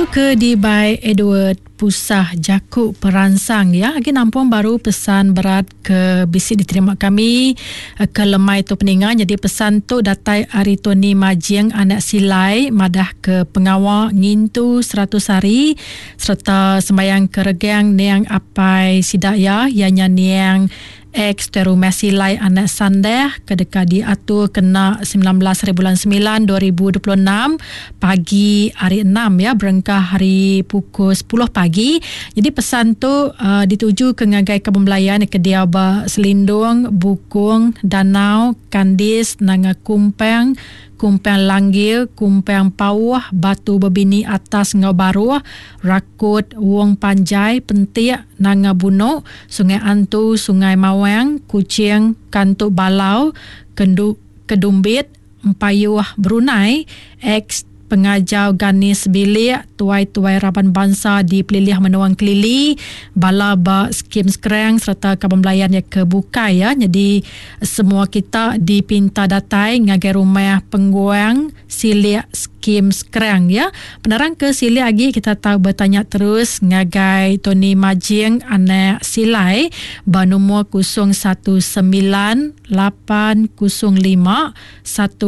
Ke di by Edward Pusah Jakub Peransang ya. Lagi nampung baru pesan berat ke bisi diterima kami ke lemai tu peningan. Jadi pesan tu datai Aritoni Majing anak silai madah ke pengawal ngintu 100 hari serta sembayang keregang niang apai sidak ya ianya niang ex teru mesilai anak sandeh kedeka diatur kena 19 bulan 9 2026 pagi hari 6 ya berengkah hari pukul 10 pagi. Jadi pesan tu dituju ke ngagai kebembelayan ke dia Selindung, Bukung, Danau, Kandis, Nanga Kumpang, Kumpang Langgil, Kumpang Pawah, Batu Bebini Atas Ngau Baru, Rakut, Wong Panjai, Pentik, Nanga Bunuk, Sungai Antu, Sungai Mawang, Kuching, Kantuk Balau, Kedumbit, Empayuah Brunei, ex pengajau Ganis Bilik, tuai-tuai Raban Bangsa di Pelilih Menuang Kelili, bala ba skim sekerang serta kebembelayan yang kebukai ya. Jadi semua kita dipinta datai ngagai rumah pengguang silik skim sekerang ya. Penerang ke silik lagi kita tahu bertanya terus ngagai Tony Majing anak silai banumur 019 805 1247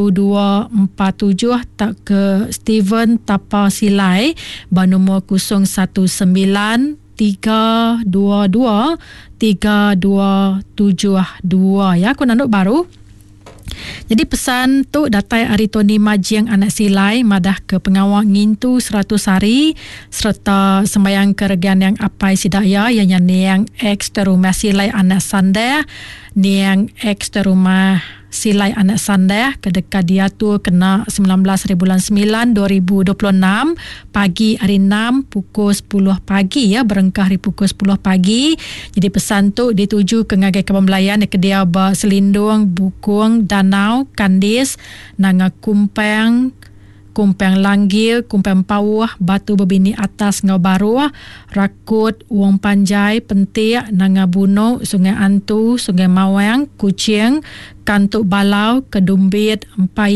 tak ke Steven Tapa Silai banumur 019 322 3272 ya. Aku nanduk baru. Jadi pesan tu datai Aritoni Majing anak silai madah ke pengawal ngintu 100 hari serta sembayang keregian yang apai sidaya yang niang ex terumah silai anak sandeh niang ex terumah silai anak sandeh kedeka dia tu kena 19 bulan 9 2026 pagi hari 6 pukul 10 pagi ya berengkah hari pukul 10 pagi. Jadi pesan tu dituju ke ngagai kebembelayan ke dia Selindung, Bukung, Danau, Kandis, Nanga Kumpang, Kumpang Langgil, Kumpang Pawah, Batu Bebini Atas Ngau Baru, Rakut, Wong Panjai, Pentik, Nanga Bunuk, Sungai Antu, Sungai Mawang, Kuching, Kantuk Balau, Kedumbit,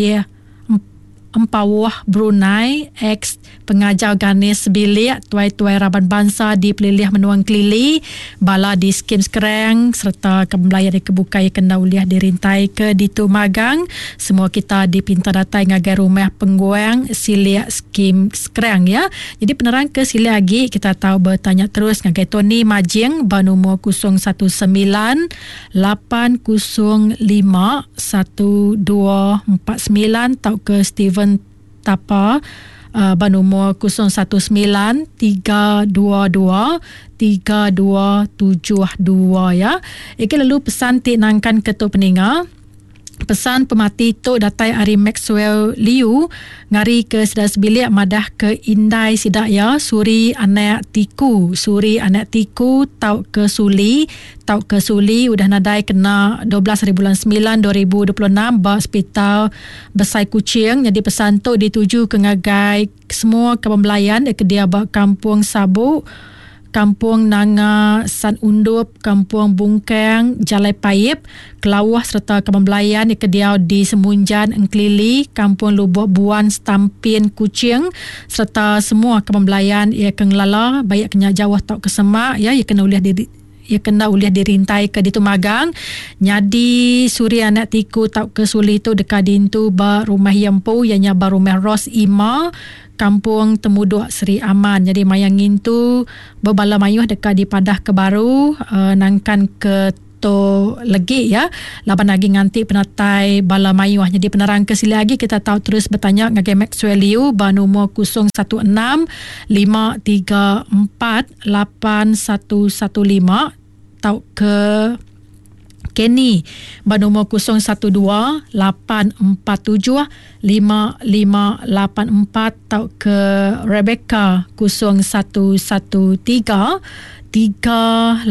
Empawah Brunei, ex pengajau Ganis Bilik, tuai-tuai Raban Bangsa di Pelilih Menuang Kelili, bala di skim sekerang serta kebembelayan di kebukai kena uliah dirintai ke ditu magang. Semua kita dipinta datai ngagai rumah pengguang silik skim sekerang ya. Jadi penerang ke silik lagi kita tahu bertanya terus ngagai Tony Majing banumur 019 805 1249 tau ke Steven Tapa banumur 019 322 3272 ya. Iki lalu pesan tinangkan ketua peninga. Pesan pemati tu datai Ari Maxwell Liu ngari ke sedas bilik madah ke Indai sidak ya. Suri anak tiku tau ke Suli udah nadai kena 12 bulan 9 2026 ba hospital Besai Kuching. Jadi pesan tu dituju ke ngagai semua kebembelayan ke dia ba Kampung Sabu, Kampung Nanga San Undup, Kampung Bungkang, Jalai Paip, Kelawah serta kebembelayan ke dia di Semunjan, Engkelili, Kampung Lubuk Buan, Stampin, Kuching serta semua kebembelayan ia kenglala baik kenya jawah tau ke Semak ya, ia kena uliah dirintai ke ditu magang. Nyadi suri anak tiku tau ke Suli tu dekat dintu ba rumah Yempu ianya ba rumah Ros Ima, Kampung Temuduk Seri Aman. Jadi mayang itu berbala mayuh dekat di Padah Kebaru nangkan ke to legi ya. Laban lagi nganti penatai bala mayuh. Jadi penerang ke sila lagi kita tahu terus bertanya ngagai Maxwell Liu banumur 016 534 8115 tau ke Kenny banumur 012 847 5584 tau ke Rebecca 0113 382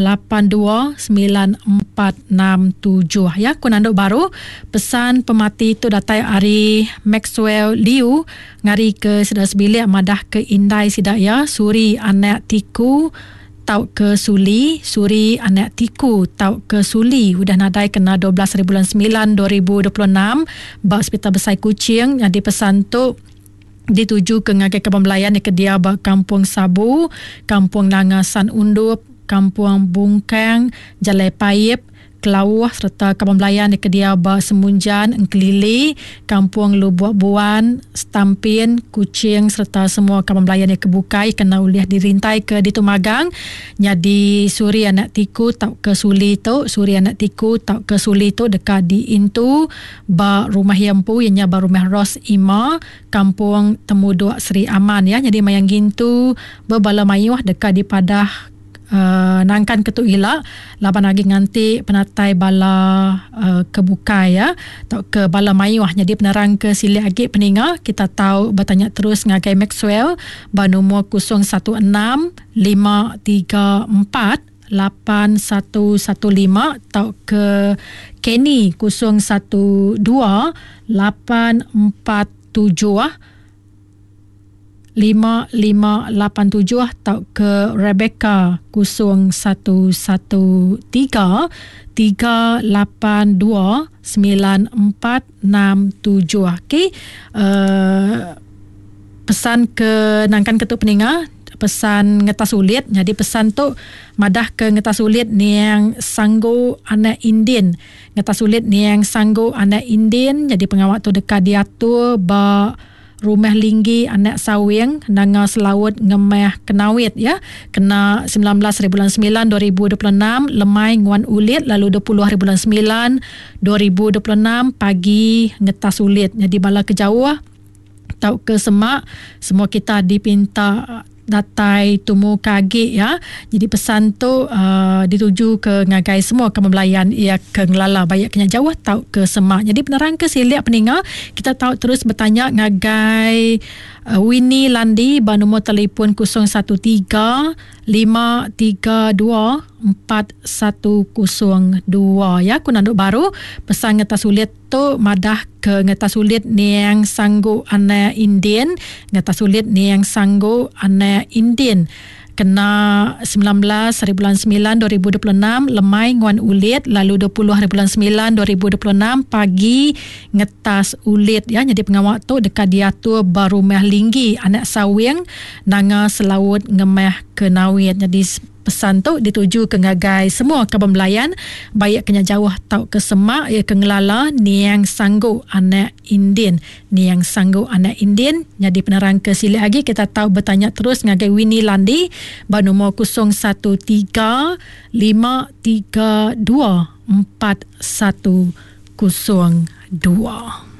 9467 ya. Kunanduk baru pesan pemati tu datai Ari Maxwell Liu ngari ke sedas bilik madah ke Indai sidak ya. Suri anak tiku tau ke Suli, Suri anak tiku tau ke Suli udah nadai kena 12 bulan 9 2026 ba hospital Besar Kuching. Jadi pesan tu dituju ke ngagai kebambelayan di kedia Kampung Sabu, Kampung Nangasan Undup, Kampung Bungkang, Jalai Payip, Kelawah serta kebambelayan di kedia Semunjan, Engkelili, Kampung Lubuk Buan, Stampin, Kuching serta semua kebambelayan yang kebukai kena uliah dirintai ke di Tumagang. Jadi suri anak tiku tak ke suli tu, suri anak tiku tak ke suli tu dekat di Intu, ba rumah Yampu ianya ba rumah Ros Ima, Kampung Temuduk Seri Aman ya. Jadi mayang gintu berbala mayuh dekat di Padah nangkan ketuk ilak laban lagi nganti penatai bala kebukai ya atau ke bala mayuah. Jadi penerang ke sili agi peninga kita tahu bertanya terus ngagai Maxwell ba nombor 016 534 8115 atau ke Kenny 012 847 5587 atau ke Rebecca 0113 382 9467. Okey, pesan ke nangkan ketuk peninga, pesan ngetas ulit. Jadi pesan tu madah ke ngetas ulit ni yang sanggo anak Indin, ngetas ulit ni yang sanggo anak Indin. Jadi pengawak tu dekat diatur ba Rumah Linggi anak Sawing nanga selawut ngemeh kenawit ya, kena 19 hari bulan 9 2026 lemai nguan ulit, lalu 20 hari bulan 9 2026 pagi ngetas ulit. Jadi bala ke Jawa tau ke Semak semua kita dipinta datai tumu kage ya. Jadi pesan tu dituju ke ngagai semua kebambelayan ia ke ngelala bayak kenya Jawa tau ke Semak. Jadi penerang ke siliak peninga kita tahu terus bertanya ngagai Winnie Landi ba nombor telefon 013 532 4102 ya. Kunanduk baru pesan ngetas ulit tu madah ke ngetas ulit ni yang sanggup anak Indian, ngetas ulit ni yang sanggup anak Indian kena 19 hari bulan 9 2026 lemai nguan ulit, lalu 20 hari bulan 9 2026 pagi ngetas ulit ya. Jadi pengawak tu dekat diatur baru Rumah Linggi anak Sawing nanga selawut ngemeh kenawit. Jadi pesan tu dituju ke ngagai semua kebambelayan baik kenya Jawa tau ke Semak ya ke ngelala ni yang sanggup anak Indin, ni yang sanggup anak Indin. Jadi penerang ke sili lagi kita tahu bertanya terus ngagai Winnie Landi ba nombor 013 532 4102.